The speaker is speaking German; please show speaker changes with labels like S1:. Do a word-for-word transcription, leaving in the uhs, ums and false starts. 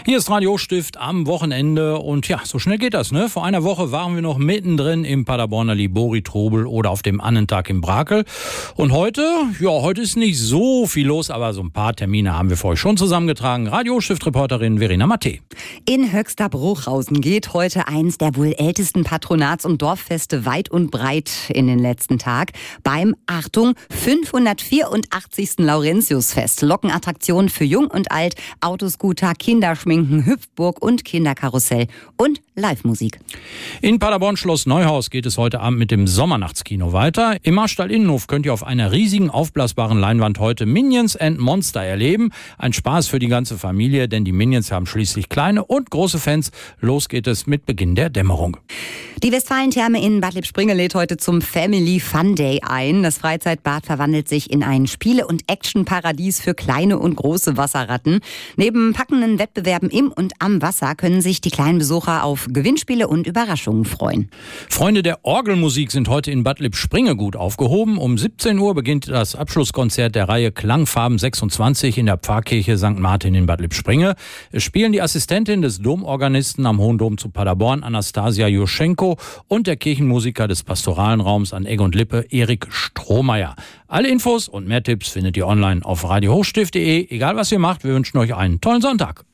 S1: Hier ist Radio Stift am Wochenende und ja, so schnell geht das, ne? Vor einer Woche waren wir noch mittendrin im Paderborner Libori-Trubel oder auf dem Annentag im Brakel. Und heute, ja, heute ist nicht so viel los, aber so ein paar Termine haben wir für euch schon zusammengetragen. Radio Stift-Reporterin Verena Matte.
S2: In Höxter-Bruchhausen geht heute eins der wohl ältesten Patronats- und Dorffeste weit und breit in den letzten Tag. Beim, Achtung, fünfhundertvierundachtzigsten Laurentiusfest. Lockenattraktionen für Jung und Alt, Autoscooter, Kinderschminken, Hüpfburg und Kinderkarussell und Live-Musik.
S1: In Paderborn Schloss Neuhaus geht es heute Abend mit dem Sommernachtskino weiter. Im Marstall Innenhof könnt ihr auf einer riesigen aufblasbaren Leinwand heute Minions and Monster erleben. Ein Spaß für die ganze Familie, denn die Minions haben schließlich kleine und große Fans. Los geht es mit Beginn der Dämmerung.
S2: Die Westfalentherme in Bad Lippspringe lädt heute zum Family Fun Day ein. Das Freizeitbad verwandelt sich in ein Spiele- und Action-Paradies für kleine und große Wasserratten. Neben packenden Wettbewerben im und am Wasser können sich die kleinen Besucher auf Gewinnspiele und Überraschungen freuen.
S1: Freunde der Orgelmusik sind heute in Bad Lippspringe gut aufgehoben. Um siebzehn Uhr beginnt das Abschlusskonzert der Reihe Klangfarben sechsundzwanzig in der Pfarrkirche Sankt Martin in Bad Lippspringe. Es spielen die Assistentin des Domorganisten am Hohen Dom zu Paderborn, Anastasia Juschenko, und der Kirchenmusiker des pastoralen Raums an Egg und Lippe, Erik Strohmeier. Alle Infos und mehr Tipps findet ihr online auf radio hochstift punkt de. Egal was ihr macht, wir wünschen euch einen tollen Sonntag.